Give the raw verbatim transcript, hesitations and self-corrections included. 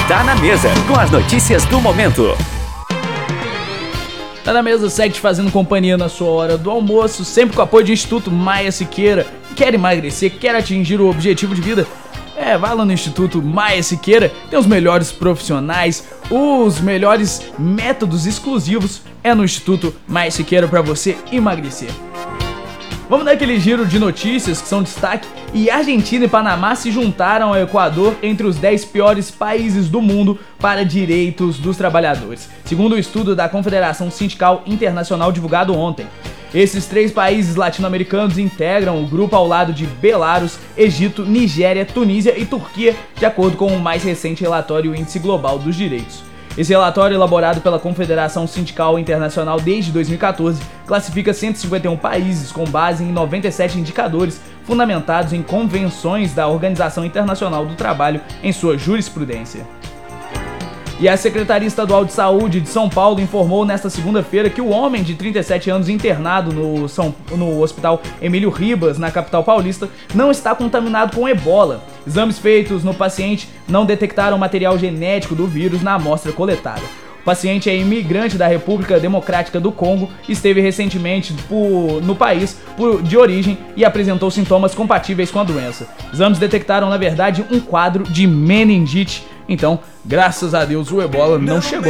Tá na Mesa, com as notícias do momento. Tá na Mesa segue te fazendo companhia na sua hora do almoço, sempre com o apoio do Instituto Maia Siqueira. Quer emagrecer, quer atingir o objetivo de vida? É, vai lá no Instituto Maia Siqueira, tem os melhores profissionais, os melhores métodos exclusivos. É no Instituto Maia Siqueira pra você emagrecer. Vamos dar aquele giro de notícias que são destaque. E Argentina e Panamá se juntaram ao Equador entre os dez piores países do mundo para direitos dos trabalhadores, segundo o estudo da Confederação Sindical Internacional divulgado ontem. Esses três países latino-americanos integram o grupo ao lado de Belarus, Egito, Nigéria, Tunísia e Turquia, de acordo com o mais recente relatório Índice Global dos Direitos. Esse relatório, elaborado pela Confederação Sindical Internacional desde dois mil e quatorze, classifica cento e cinquenta e um países com base em noventa e sete indicadores fundamentados em convenções da Organização Internacional do Trabalho em sua jurisprudência. E a Secretaria Estadual de Saúde de São Paulo informou nesta segunda-feira que o homem de trinta e sete anos internado no, São, no Hospital Emílio Ribas, na capital paulista, não está contaminado com ebola. Exames feitos no paciente não detectaram material genético do vírus na amostra coletada. O paciente é imigrante da República Democrática do Congo, esteve recentemente por, no país por, de origem e apresentou sintomas compatíveis com a doença. Exames detectaram, na verdade, um quadro de meningite. Então, graças a Deus, o ebola não chegou